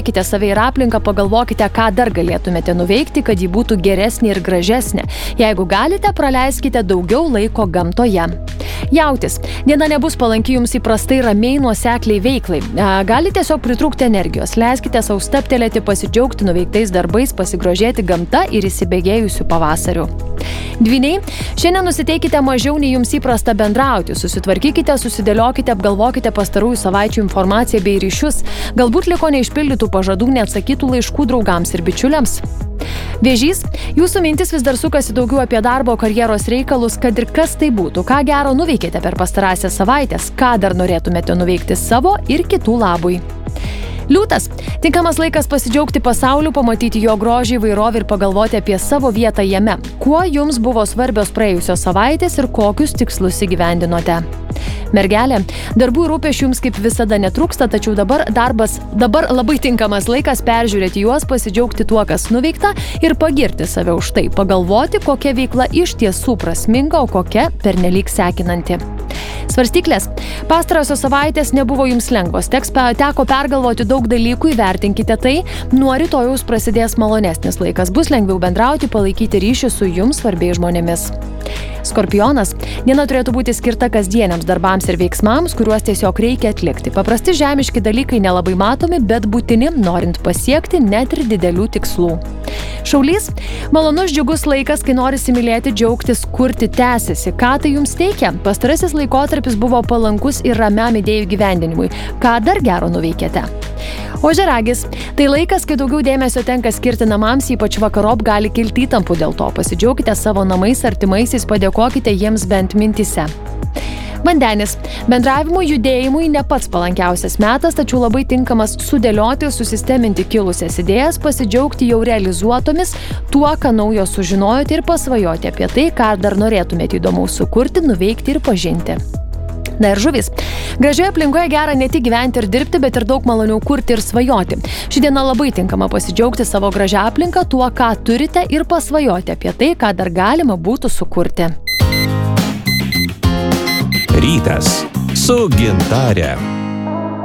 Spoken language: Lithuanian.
Kite save ir aplinką, pagalvokite, ką dar galėtumėte nuveikti, kad ji būtų geresnė ir gražesnė. Jeigu galite, praleiskite daugiau laiko gamtoje. Jautis. Diena nebus palanki jums įprastai ramiai nuosekliai veiklai. Gali tiesiog pritrūkti energijos. Leiskite sau steptelėti, pasidžiaugti nuveiktais darbais, pasigrožėti gamta ir įsibėgėjusiu pavasariu. Dvyniai. Šiandien nusiteikite mažiau nei jums įprasta bendrauti. Susitvarkykite, susidėliokite, apgalvokite pastarųjų savaičių informaciją bei ryšius. Galbūt liko neišpildytų pažadų, neatsakytų laiškų draugams ir bičiuliams. Vėžys, jūsų mintis vis dar sukasi daugiau apie darbo, karjeros reikalus, kad ir kas tai būtų, ką gero nuveikėte per pastarąsias savaitės, ką dar norėtumėte nuveikti savo ir kitų labui. Liūtas, tinkamas laikas pasidžiaugti pasauliu, pamatyti jo grožį, įvairovę ir pagalvoti apie savo vietą jame. Kuo jums buvo svarbios praėjusios savaitės ir kokius tikslus įgyvendinote? Mergelė, darbų ir rūpesčių jums kaip visada netrūksta, tačiau dabar labai tinkamas laikas peržiūrėti juos, pasidžiaugti tuo, kas nuveikta ir pagirti save už tai, pagalvoti, kokia veikla iš tiesų prasminga, o kokia pernelyg sekinanti. Svarstyklės. Pastarosios savaitės nebuvo jums lengvos. Teko pergalvoti daug dalykų, įvertinkite tai. Nuo rytojaus prasidės malonesnis laikas. Bus lengviau bendrauti, palaikyti ryšį su jums svarbiais žmonėmis. Skorpionas. Diena turėtų būti skirta kasdieniams darbams ir veiksmams, kuriuos tiesiog reikia atlikti. Paprasti žemiški dalykai nelabai matomi, bet būtini, norint pasiekti net ir didelių tikslų. Šaulys. Malonus džiugus laikas, kai norisi mylėti, džiaugtis, kurti, tęsiasi. Ką tai jums teikia? Pastarasis laikotarpis buvo palankus ir ramiam idėjų gyvendinimui. Ką dar gero nuveikėte? Ožiaragis. Tai laikas, kai daugiau dėmesio tenka skirti namams, ypač vakarop gali kilti įtampų dėl to. Pasidžiaukite savo namais, artimaisiais, padėkokite jiems bent mintyse. Vandenis. Bendravimui, judėjimui ne pats palankiausias metas, tačiau labai tinkamas sudėlioti, susisteminti kilusias idėjas, pasidžiaugti jau realizuotomis, tuo, ką naujo sužinojote ir pasvajoti apie tai, ką dar norėtumėte įdomaus sukurti, nuveikti ir pažinti. Na ir žuvis. Gražioje aplinkoje gera ne tik gyventi ir dirbti, bet ir daug maloniau kurti ir svajoti. Ši diena labai tinkama pasidžiaugti savo gražią aplinką, tuo, ką turite ir pasvajoti apie tai, ką dar galima būtų sukurti. Rytas su Gintare.